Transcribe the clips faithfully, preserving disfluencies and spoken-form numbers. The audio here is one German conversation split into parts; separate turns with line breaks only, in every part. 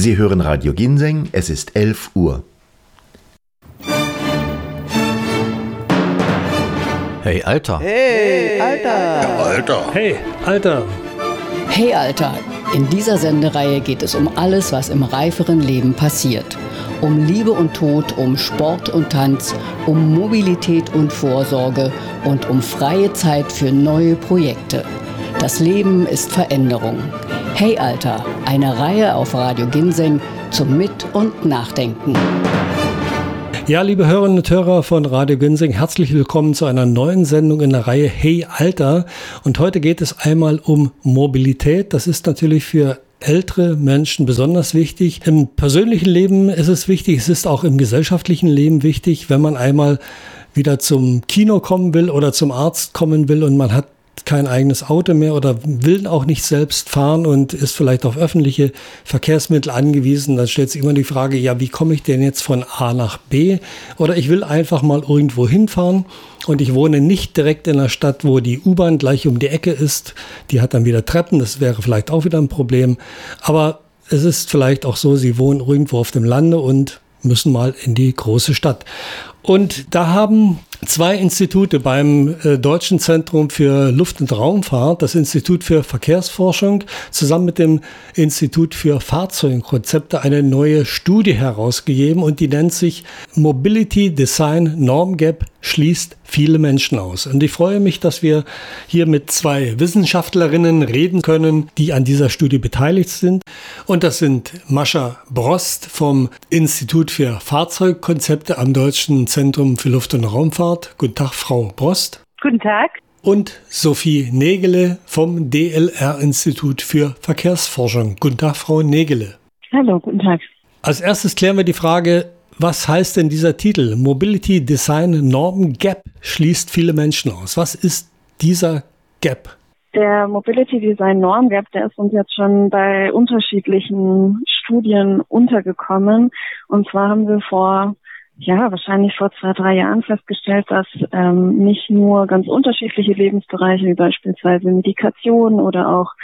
Sie hören Radio Ginseng, es ist elf Uhr.
Hey Alter!
Hey Alter!
Ja, Alter!
Hey Alter!
Hey Alter! In dieser Sendereihe geht es um alles, was im reiferen Leben passiert. Um Liebe und Tod, um Sport und Tanz, um Mobilität und Vorsorge und um freie Zeit für neue Projekte. Das Leben ist Veränderung. Hey Alter, eine Reihe auf Radio Ginseng zum Mit- und Nachdenken.
Ja, liebe Hörerinnen und Hörer von Radio Ginseng, herzlich willkommen zu einer neuen Sendung in der Reihe Hey Alter. Und heute geht es einmal um Mobilität. Das ist natürlich für ältere Menschen besonders wichtig. Im persönlichen Leben ist es wichtig, es ist auch im gesellschaftlichen Leben wichtig, wenn man einmal wieder zum Kino kommen will oder zum Arzt kommen will und man hat kein eigenes Auto mehr oder will auch nicht selbst fahren und ist vielleicht auf öffentliche Verkehrsmittel angewiesen, dann stellt sich immer die Frage, ja, wie komme ich denn jetzt von A nach B? Oder ich will einfach mal irgendwo hinfahren und ich wohne nicht direkt in der Stadt, wo die U-Bahn gleich um die Ecke ist. Die hat dann wieder Treppen, das wäre vielleicht auch wieder ein Problem. Aber es ist vielleicht auch so, Sie wohnen irgendwo auf dem Lande und müssen mal in die große Stadt. Und da haben zwei Institute beim äh, Deutschen Zentrum für Luft- und Raumfahrt, das Institut für Verkehrsforschung, zusammen mit dem Institut für Fahrzeugkonzepte eine neue Studie herausgegeben und die nennt sich Mobility Design Norm Gap schließt viele Menschen aus. Und ich freue mich, dass wir hier mit zwei Wissenschaftlerinnen reden können, die an dieser Studie beteiligt sind. Und das sind Mascha Brost vom Institut für Fahrzeugkonzepte am Deutschen Zentrum für Luft- und Raumfahrt. Guten Tag, Frau Brost.
Guten Tag.
Und Sophie Nägele vom D L R-Institut für Verkehrsforschung. Guten Tag, Frau Nägele.
Hallo, guten Tag.
Als erstes klären wir die Frage, was heißt denn dieser Titel? Mobility Design Norm Gap schließt viele Menschen aus. Was ist dieser Gap?
Der Mobility Design Norm Gap, der ist uns jetzt schon bei unterschiedlichen Studien untergekommen. Und zwar haben wir vor, ja, wahrscheinlich vor zwei, drei Jahren festgestellt, dass ähm, nicht nur ganz unterschiedliche Lebensbereiche, wie beispielsweise Medikation oder auch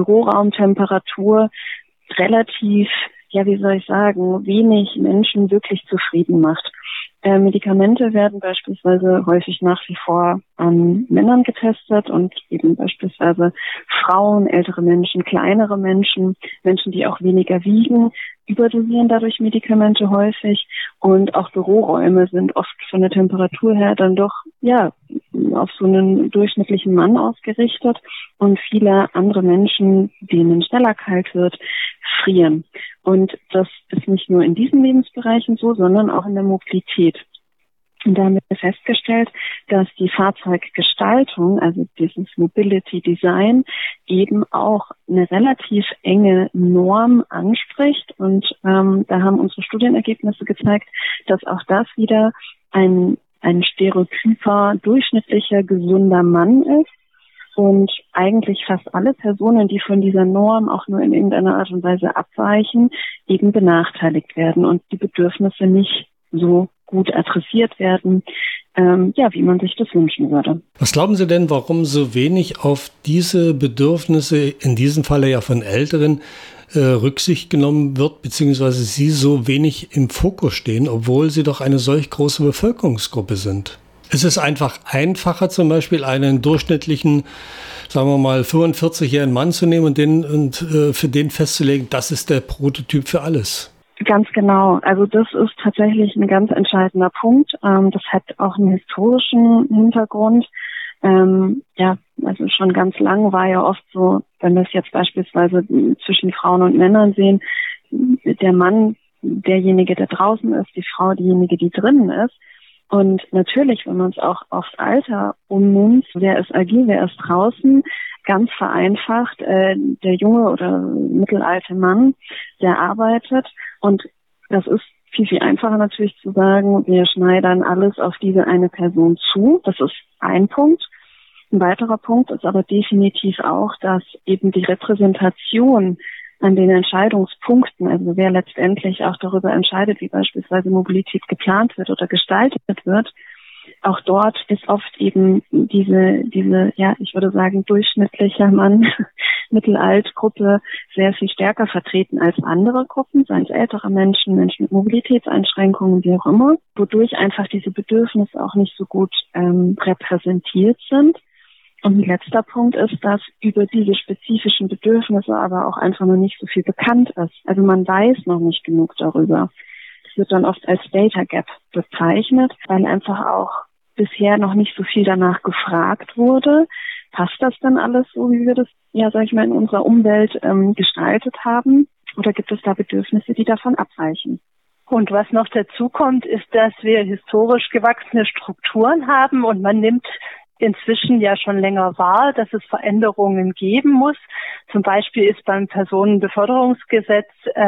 Büroraumtemperatur, relativ, ja, wie soll ich sagen, wenig Menschen wirklich zufrieden macht. Äh, Medikamente werden beispielsweise häufig nach wie vor an Männern getestet und eben beispielsweise Frauen, ältere Menschen, kleinere Menschen, Menschen, die auch weniger wiegen, überdosieren dadurch Medikamente häufig und auch Büroräume sind oft von der Temperatur her dann doch, ja, auf so einen durchschnittlichen Mann ausgerichtet und viele andere Menschen, denen schneller kalt wird, frieren. Und das ist nicht nur in diesen Lebensbereichen so, sondern auch in der Mobilität. Und da haben wir festgestellt, dass die Fahrzeuggestaltung, also dieses Mobility Design, eben auch eine relativ enge Norm anspricht. Und ähm, da haben unsere Studienergebnisse gezeigt, dass auch das wieder ein, ein stereotyper, durchschnittlicher, gesunder Mann ist. Und eigentlich fast alle Personen, die von dieser Norm auch nur in irgendeiner Art und Weise abweichen, eben benachteiligt werden und die Bedürfnisse nicht so gut adressiert werden, ähm, ja, wie man sich das wünschen würde.
Was glauben Sie denn, warum so wenig auf diese Bedürfnisse, in diesem Falle ja von Älteren, äh, Rücksicht genommen wird, beziehungsweise sie so wenig im Fokus stehen, obwohl sie doch eine solch große Bevölkerungsgruppe sind? Es ist einfach einfacher, zum Beispiel einen durchschnittlichen, sagen wir mal, fünfundvierzigjährigen Mann zu nehmen und, den, und äh, für den festzulegen, das ist der Prototyp für alles.
Ganz genau. Also das ist tatsächlich ein ganz entscheidender Punkt. Ähm, das hat auch einen historischen Hintergrund. Ähm, ja, also schon ganz lang war ja oft so, wenn wir es jetzt beispielsweise zwischen Frauen und Männern sehen, der Mann derjenige, der draußen ist, die Frau diejenige, die drinnen ist. Und natürlich, wenn man es auch aufs Alter ummünzt, wer ist agil, wer ist draußen, ganz vereinfacht, äh, der junge oder mittelalte Mann, der arbeitet. Und das ist viel, viel einfacher natürlich zu sagen, wir schneidern alles auf diese eine Person zu. Das ist ein Punkt. Ein weiterer Punkt ist aber definitiv auch, dass eben die Repräsentation an den Entscheidungspunkten, also wer letztendlich auch darüber entscheidet, wie beispielsweise Mobilität geplant wird oder gestaltet wird, Auch dort ist oft eben diese, diese, ja, ich würde sagen, durchschnittlicher Mann, Mittelalt-Gruppe sehr viel stärker vertreten als andere Gruppen, seien es ältere Menschen, Menschen mit Mobilitätseinschränkungen, wie auch immer, wodurch einfach diese Bedürfnisse auch nicht so gut ähm, repräsentiert sind. Und ein letzter Punkt ist, dass über diese spezifischen Bedürfnisse aber auch einfach noch nicht so viel bekannt ist. Also man weiß noch nicht genug darüber. Das wird dann oft als Data Gap bezeichnet, weil einfach auch bisher noch nicht so viel danach gefragt wurde. Passt das dann alles so, wie wir das, ja, sag ich mal, in unserer Umwelt ähm, gestaltet haben? Oder gibt es da Bedürfnisse, die davon abweichen?
Und was noch dazu kommt, ist, dass wir historisch gewachsene Strukturen haben und man nimmt inzwischen ja schon länger wahr, dass es Veränderungen geben muss. Zum Beispiel ist beim Personenbeförderungsgesetz äh,